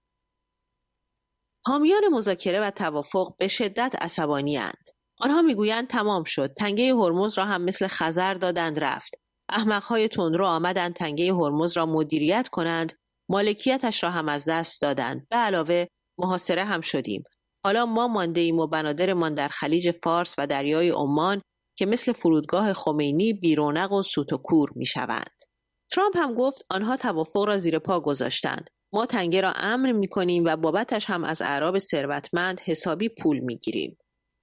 حامیان مذاکره و توافق به شدت عصبانی‌اند. آنها میگویند تمام شد. تنگه هرمز را هم مثل خزر دادند رفت. احمق‌های تندرو آمدند تنگه هرمز را مدیریت کنند، مالکیتش را هم از دست دادند. به علاوه محاصره هم شدیم. حالا ما مانده ایم و بنادرمان در خلیج فارس و دریای عمان که مثل فرودگاه خمینی بیرونق و سوت و کور میشوند. ترامپ هم گفت آنها توافق را زیر پا گذاشتند. ما تنگه را امر میکنیم و بابتش هم از اعراب ثروتمند حسابی پول میگیریم.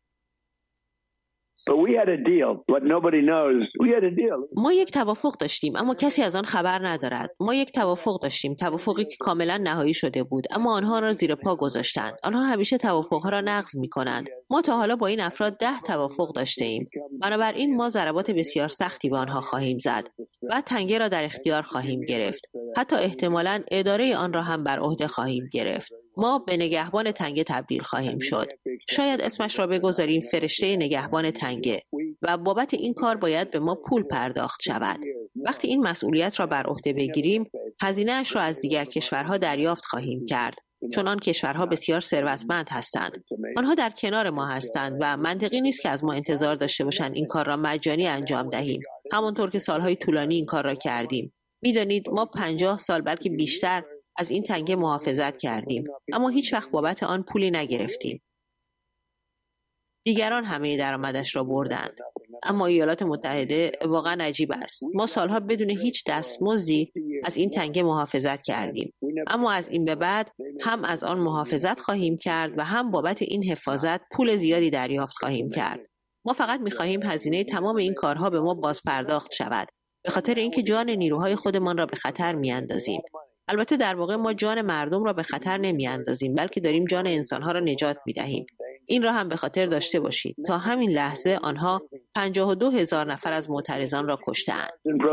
ما یک توافق داشتیم اما کسی از آن خبر ندارد. ما یک توافق داشتیم، توافقی که کاملا نهایی شده بود، اما آنها را زیر پا گذاشتند. آنها همیشه توافقها را نقض میکنند. ما تا حالا با این افراد 10 توافق داشته ایم. بنابراین ما ضربات بسیار سختی به آنها خواهیم زد و تنگه را در اختیار خواهیم گرفت. حتی احتمالاً اداره آن را هم بر عهده خواهیم گرفت. ما به نگهبان تنگه تبدیل خواهیم شد. شاید اسمش را بگذاریم فرشته نگهبان تنگه و بابت این کار باید به ما پول پرداخت شود. وقتی این مسئولیت را بر عهده بگیریم، هزینه‌اش را از دیگر کشورها دریافت خواهیم کرد. چون آن کشورها بسیار ثروتمند هستند. آنها در کنار ما هستند و منطقی نیست که از ما انتظار داشته باشند این کار را مجانی انجام دهیم. همانطور که سالهای طولانی این کار را کردیم. می‌دانید ما 50 سال بلکه بیشتر از این تنگه محافظت کردیم، اما هیچ وقت بابت آن پولی نگرفتیم. دیگران همه درآمدش را بردند. اما ایالات متحده واقعا عجیب است. ما سالها بدون هیچ دستمزدی از این تنگه محافظت کردیم، اما از این به بعد هم از آن محافظت خواهیم کرد و هم بابت این حفاظت پول زیادی دریافت خواهیم کرد. ما فقط می‌خواهیم هزینه تمام این کارها به ما باز پرداخت شود، به خاطر اینکه جان نیروهای خودمان را به خطر می‌اندازیم. البته در واقع ما جان مردم را به خطر نمی‌اندازیم، بلکه داریم جان انسان‌ها را نجات می‌دهیم. این را هم به خاطر داشته باشید. تا همین لحظه آنها 52,000 نفر از معترضان را کشته‌اند.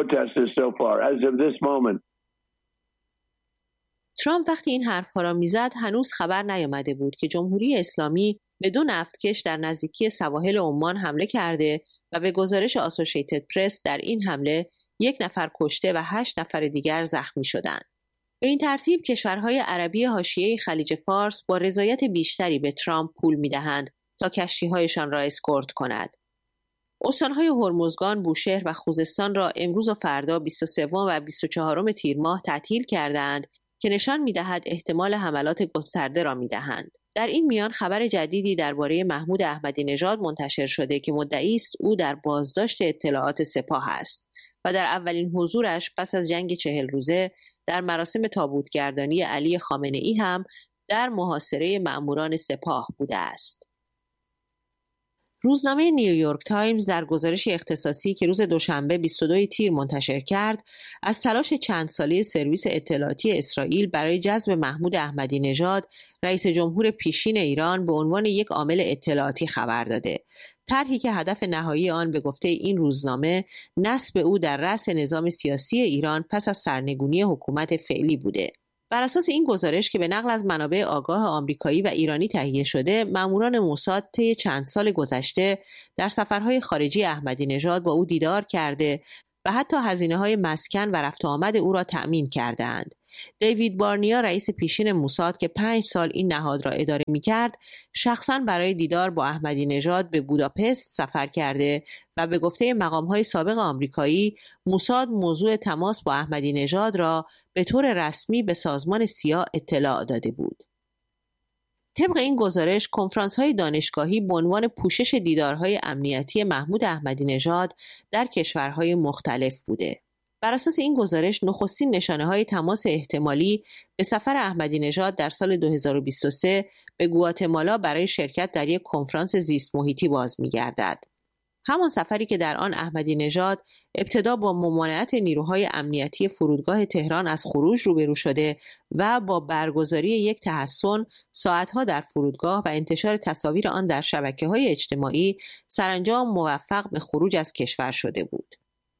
ترامپ وقتی این حرف‌ها را می‌زد هنوز خبر نیامده بود که جمهوری اسلامی به 2 نفتکش در نزدیکی سواحل عمان حمله کرده و به گزارش آسوشیتد پرس در این حمله 1 نفر کشته و 8 نفر دیگر زخمی شدند. به این ترتیب کشورهای عربی حاشیه خلیج فارس با رضایت بیشتری به ترامپ پول می‌دهند تا کشتی‌هایشان را اسکورت کند. استانهای هرمزگان، بوشهر و خوزستان را امروز و فردا 23 و 24 تیر ماه تعطیل کردند که نشان می‌دهد احتمال حملات گسترده را می‌دهند. در این میان خبر جدیدی درباره محمود احمدی نژاد منتشر شده که مدعی است او در بازداشت اطلاعات سپاه است و در اولین حضورش پس از جنگ 40 روزه در مراسم تابوتگردانی علی خامنه‌ای هم در محاصره مأموران سپاه بوده است. روزنامه نیویورک تایمز در گزارشی اختصاصی که روز دوشنبه 22 تیر منتشر کرد، از تلاش چند ساله سرویس اطلاعاتی اسرائیل برای جذب محمود احمدی نژاد، رئیس جمهور پیشین ایران، به عنوان یک عامل اطلاعاتی خبر داده. طرحی که هدف نهایی آن به گفته این روزنامه نصب او در رأس نظام سیاسی ایران پس از سرنگونی حکومت فعلی بوده. بر اساس این گزارش که به نقل از منابع آگاه آمریکایی و ایرانی تهیه شده، ماموران موساد طی چند سال گذشته در سفرهای خارجی احمدی نژاد با او دیدار کرده و حتی هزینه‌های مسکن و رفت و آمد او را تأمین کردند. دیوید بارنیا رئیس پیشین موساد که 5 سال این نهاد را اداره می‌کرد، شخصاً برای دیدار با احمدی نژاد به بوداپست سفر کرده و به گفته مقام‌های سابق آمریکایی، موساد موضوع تماس با احمدی نژاد را به طور رسمی به سازمان سیا اطلاع داده بود. طبق این گزارش، کنفرانس‌های دانشگاهی به عنوان پوشش دیدارهای امنیتی محمود احمدی نژاد در کشورهای مختلف بوده. بر اساس این گزارش، نخستین نشانه‌های تماس احتمالی به سفر احمدی نژاد در سال 2023 به گواتمالا برای شرکت در یک کنفرانس زیست محیطی باز می‌گردد. همان سفری که در آن احمدی نژاد ابتدا با ممانعت نیروهای امنیتی فرودگاه تهران از خروج روبرو شده و با برگزاری یک تحصن ساعتها در فرودگاه و انتشار تصاویر آن در شبکه‌های اجتماعی سرانجام موفق به خروج از کشور شده بود.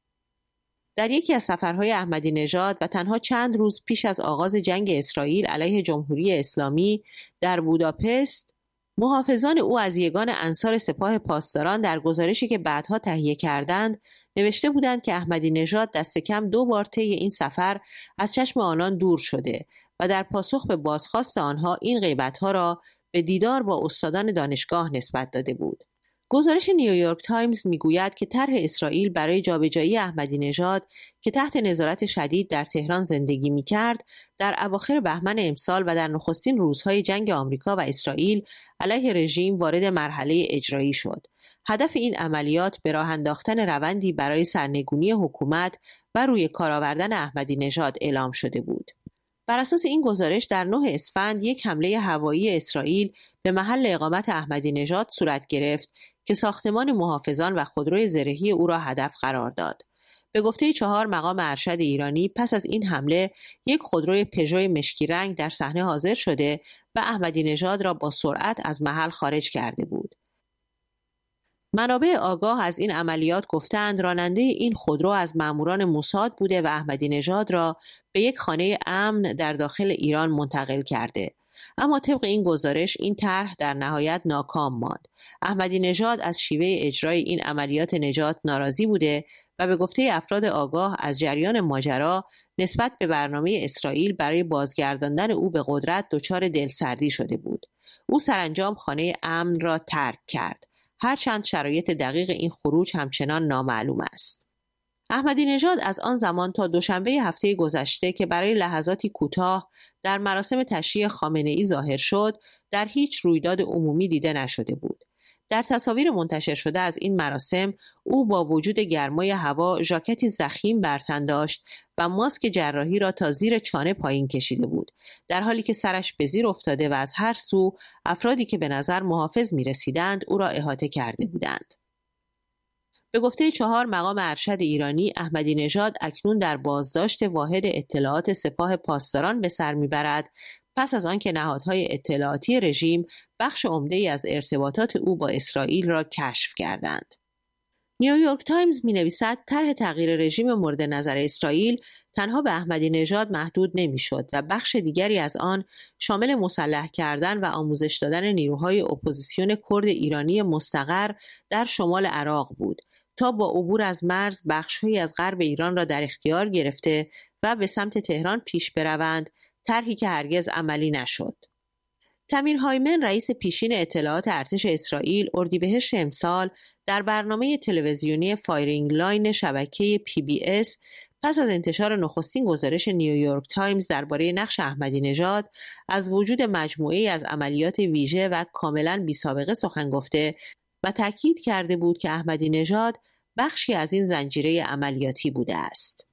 در یکی از سفرهای احمدی نژاد و تنها چند روز پیش از آغاز جنگ اسرائیل علیه جمهوری اسلامی در بوداپست، محافظان او از یگان انصار سپاه پاسداران در گزارشی که بعدها تهیه کردند نوشته بودند که احمدی نژاد دست کم 2 بار طی این سفر از چشم آنان دور شده و در پاسخ به بازخواست آنها این غیبت‌ها را به دیدار با استادان دانشگاه نسبت داده بود. گزارش نیویورک تایمز میگوید که طرح اسرائیل برای جابجایی احمدی نژاد که تحت نظارت شدید در تهران زندگی می‌کرد، در اواخر بهمن امسال و در نخستین روزهای جنگ آمریکا و اسرائیل علیه رژیم وارد مرحله اجرایی شد. هدف این عملیات به راه انداختن روندی برای سرنگونی حکومت و روی کار آوردن احمدی نژاد اعلام شده بود. بر اساس این گزارش در 9 اسفند یک حمله هوایی اسرائیل به محل اقامت احمدی نژاد صورت گرفت که ساختمان محافظان و خودروی زرهی او را هدف قرار داد. به گفته 4 مقام ارشد ایرانی، پس از این حمله یک خودروی پژو مشکی رنگ در صحنه حاضر شده و احمدی نژاد را با سرعت از محل خارج کرده بود. منابع آگاه از این عملیات گفتند راننده این خودرو از ماموران موساد بوده و احمدی نژاد را به یک خانه امن در داخل ایران منتقل کرده. اما طبق این گزارش این طرح در نهایت ناکام ماند. احمدی نژاد از شیوه اجرای این عملیات نجات ناراضی بوده و به گفته افراد آگاه از جریان ماجرا نسبت به برنامه اسرائیل برای بازگرداندن او به قدرت دچار دلسردی شده بود. او سرانجام خانه امن را ترک کرد، هرچند شرایط دقیق این خروج همچنان نامعلوم است. احمدی نژاد از آن زمان تا دوشنبه هفته گذشته که برای لحظاتی کوتاه در مراسم تشییع خامنه‌ای ظاهر شد، در هیچ رویداد عمومی دیده نشده بود. در تصاویر منتشر شده از این مراسم، او با وجود گرمای هوا ژاکتی ضخیم بر تن داشت و ماسک جراحی را تا زیر چانه پایین کشیده بود، در حالی که سرش به زیر افتاده و از هر سو افرادی که به نظر محافظ می رسیدند او را احاطه کرده بودند. به گفته 4 مقام ارشد ایرانی، احمدی نژاد اکنون در بازداشت واحد اطلاعات سپاه پاسداران به سر میبرد، پس از آنکه نهادهای اطلاعاتی رژیم بخش عمده‌ای از ارتباطات او با اسرائیل را کشف کردند. نیویورک تایمز می‌نویسد طرح تغییر رژیم مورد نظر اسرائیل تنها به احمدی نژاد محدود نمی‌شد و بخش دیگری از آن شامل مسلح کردن و آموزش دادن نیروهای اپوزیسیون کرد ایرانی مستقر در شمال عراق بود تا با عبور از مرز بخش‌هایی از غرب ایران را در اختیار گرفته و به سمت تهران پیش بروند، طرحی که هرگز عملی نشد. تامیر هایمن رئیس پیشین اطلاعات ارتش اسرائیل اردیبهشت امسال در برنامه تلویزیونی فایرینگ لاین شبکه PBS پس از انتشار نخستین گزارش نیویورک تایمز درباره نقش احمدی نژاد از وجود مجموعه‌ای از عملیات ویژه و کاملاً بی‌سابقه سخن گفته و تاکید کرده بود که احمدی نژاد بخشی از این زنجیره عملیاتی بوده است.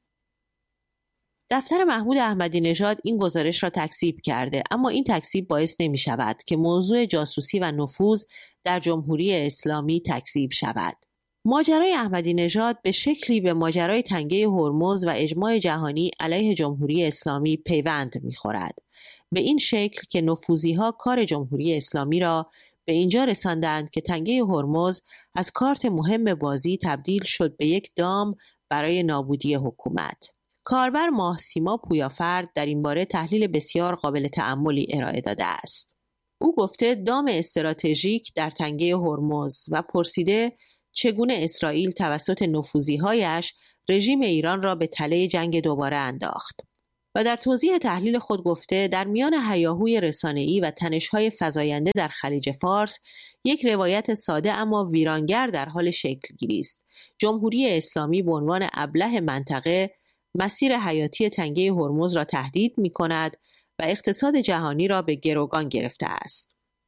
دفتر محمود احمدی نژاد این گزارش را تکذیب کرده، اما این تکذیب باعث نمی شود که موضوع جاسوسی و نفوذ در جمهوری اسلامی تکذیب شود. ماجرای احمدی نژاد به شکلی به ماجرای تنگه هرمز و اجماع جهانی علیه جمهوری اسلامی پیوند می خورد. به این شکل که نفوذی‌ها کار جمهوری اسلامی را به اینجا رساندند که تنگه هرمز از کارت مهم بازی تبدیل شد به یک دام برای نابودی حکومت. کاربر ماهسیما پویافرد در این باره تحلیل بسیار قابل تأملی ارائه داده است. او گفته دام استراتژیک در تنگه هرمز و پرسیده چگونه اسرائیل توسط نفوذی‌هایش رژیم ایران را به تله جنگ دوباره انداخت. و در توضیح تحلیل خود گفته در میان هیاهوی رسانه‌ای و تنش‌های فزاینده در خلیج فارس یک روایت ساده اما ویرانگر در حال شکل‌گیری است. جمهوری اسلامی به عنوان ابله منطقه مسیر حیاتی تنگه هرمز را تهدید می‌کند و اقتصاد جهانی را به گروگان گرفته است.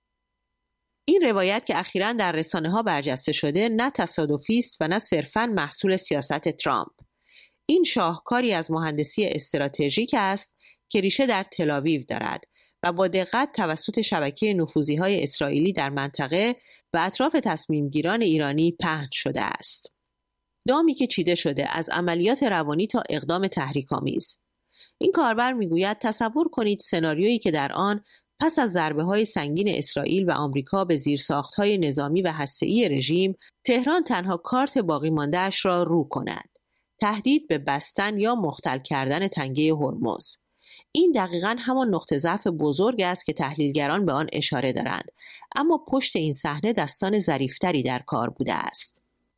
این روایت که اخیراً در رسانه‌ها برجسته شده نه تصادفی است و نه صرفاً محصول سیاست ترامپ. این شاهکاری از مهندسی استراتژیک است که ریشه در تل‌آویو دارد و با دقت توسط شبکه نفوذی‌های اسرائیلی در منطقه و اطراف تصمیمگیران ایرانی پهن شده است. دامی که چیده شده از عملیات روانی تا اقدام تحریک‌آمیز. این کاربر میگوید تصور کنید سناریویی که در آن پس از ضربه‌های سنگین اسرائیل و آمریکا به زیرساخت‌های نظامی و هسته‌ای رژیم، تهران تنها کارت باقی مانده‌اش را رو کند. تهدید به بستن یا مختل کردن تنگه هرمز. این دقیقاً همان نقطه ضعف بزرگ است که تحلیلگران به آن اشاره دارند، اما پشت این صحنه دستان ظریف‌تری در کار بوده است.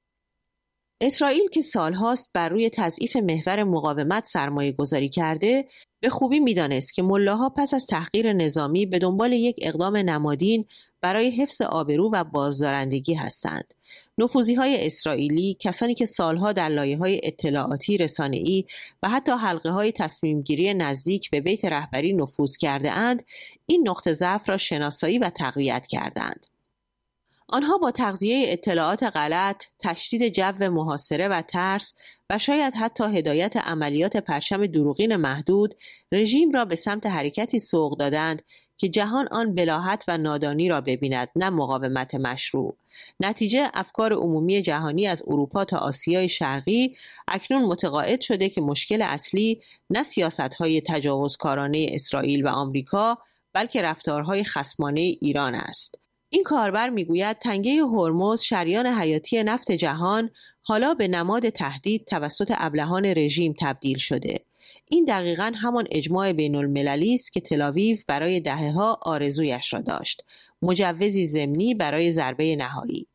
اسرائیل که سالهاست بر روی تضعیف محور مقاومت سرمایه گذاری کرده، به خوبی می‌دانست که ملاها پس از تحقیر نظامی به دنبال یک اقدام نمادین برای حفظ آبرو و بازدارندگی هستند. نفوذی‌های اسرائیلی، کسانی که سالها در لایه‌های اطلاعاتی، رسانه‌ای و حتی حلقه‌های تصمیم‌گیری نزدیک به بیت رهبری نفوذ کرده‌اند، این نقطه ضعف را شناسایی و تقویت کردند. آنها با تغذیه اطلاعات غلط، تشدید جو محاصره و ترس و شاید حتی هدایت عملیات پرچم دروغین محدود، رژیم را به سمت حرکتی سوق دادند که جهان آن بلاهت و نادانی را ببیند، نه مقاومت مشروع. نتیجه افکار عمومی جهانی از اروپا تا آسیای شرقی اکنون متقاعد شده که مشکل اصلی نه سیاست‌های تجاوزکارانه اسرائیل و آمریکا، بلکه رفتارهای خصمانه ایران است. این کاربر میگوید تنگه هرمز، شریان حیاتی نفت جهان، حالا به نماد تهدید توسط ابلهان رژیم تبدیل شده. این دقیقاً همان اجماع بین المللی است که تل‌آویو برای دهه‌ها آرزویش را داشت، مجوزی ضمنی برای ضربه نهایی.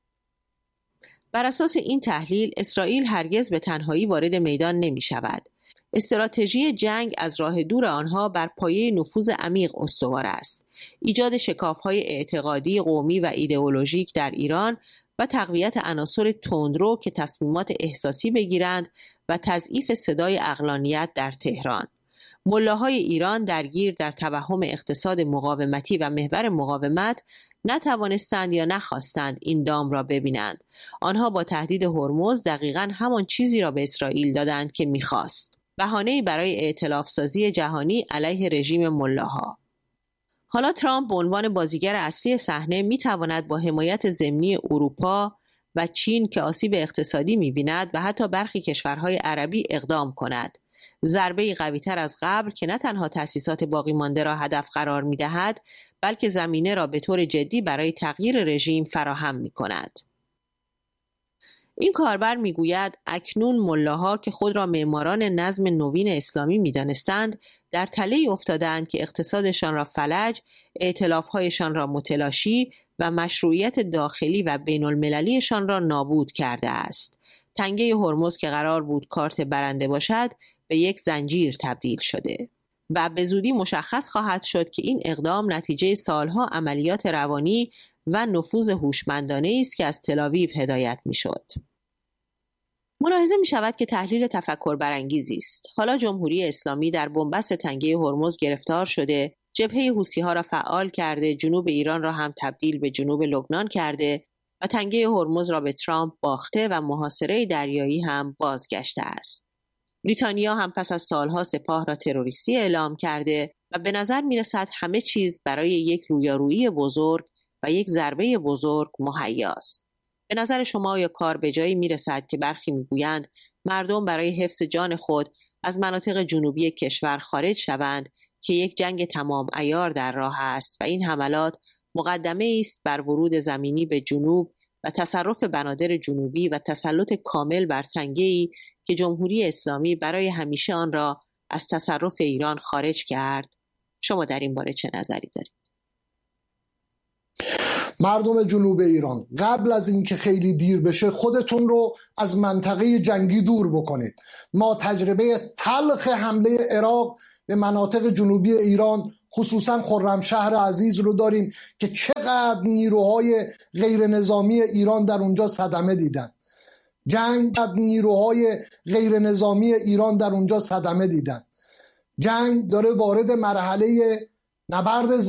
بر اساس این تحلیل، اسرائیل هرگز به تنهایی وارد میدان نمی شود. استراتژی جنگ از راه دور آنها بر پایه نفوذ عمیق استوار است. ایجاد شکاف‌های اعتقادی، قومی و ایدئولوژیک در ایران و تقویت عناصر تندرو که تصمیمات احساسی بگیرند و تضعیف صدای عقلانیت در تهران. ملاهای ایران درگیر در توهم اقتصاد مقاومتی و محور مقاومت نتوانستند یا نخواستند این دام را ببینند. آنها با تهدید هرمز دقیقاً همان چیزی را به اسرائیل دادند که می‌خواست. بهانه‌ای برای ائتلاف سازی جهانی علیه رژیم ملاها. حالا ترامپ به عنوان بازیگر اصلی صحنه می‌تواند با حمایت ضمنی اروپا و چین که آسیب اقتصادی می‌بیند و حتی برخی کشورهای عربی اقدام کند. ضربه‌ای قوی‌تر از قبل که نه تنها تأسیسات باقی مانده را هدف قرار می‌دهد، بلکه زمینه را به طور جدی برای تغییر رژیم فراهم می‌کند. این کاربر میگوید اکنون ملاها که خود را معماران نظم نوین اسلامی می‌دانستند، در تله‌ای افتادند که اقتصادشان را فلج، ائتلاف‌هایشان را متلاشی و مشروعیت داخلی و بین‌المللیشان را نابود کرده است. تنگه هرمز که قرار بود کارت برنده باشد، به یک زنجیر تبدیل شده و به زودی مشخص خواهد شد که این اقدام نتیجه سالها عملیات روانی و نفوذ هوشمندانه است که از تل‌آویو هدایت می‌شد. ملاحظه می‌شود که تحلیل تفکر برانگیزی است. حالا جمهوری اسلامی در بنبست تنگه هرمز گرفتار شده، جبهه حوثی‌ها را فعال کرده، جنوب ایران را هم تبدیل به جنوب لبنان کرده و تنگه هرمز را به ترامپ باخته و محاصره دریایی هم بازگشته است. بریتانیا هم پس از سالها سپاه را تروریستی اعلام کرده و به نظر می‌رسد همه چیز برای یک رویارویی بزرگ و یک ضربه بزرگ مهیاست. به نظر شما آیا کار به جایی می‌رسد که برخی می‌گویند مردم برای حفظ جان خود از مناطق جنوبی کشور خارج شوند که یک جنگ تمام عیار در راه است و این حملات مقدمه است بر ورود زمینی به جنوب و تصرف بنادر جنوبی و تسلط کامل بر تنگه‌ای که جمهوری اسلامی برای همیشه آن را از تصرف ایران خارج کرد. شما در این باره چه نظری دارید؟ مردم جنوب ایران، قبل از اینکه خیلی دیر بشه خودتون رو از منطقه جنگی دور بکنید. ما تجربه تلخ حمله عراق به مناطق جنوبی ایران خصوصا خرمشهر عزیز رو داریم که چقدر نیروهای غیر نظامی ایران در اونجا صدمه دیدن. نیروهای غیر نظامی ایران در اونجا صدمه دیدن. جنگ داره وارد مرحله نبرد